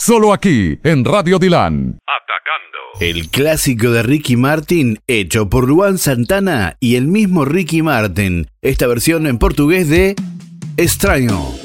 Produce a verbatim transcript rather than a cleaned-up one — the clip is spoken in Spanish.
Solo aquí, en Radio Dilan. Atacando. El clásico de Ricky Martin, hecho por Luan Santana y el mismo Ricky Martin. Esta versión en portugués de Estranho.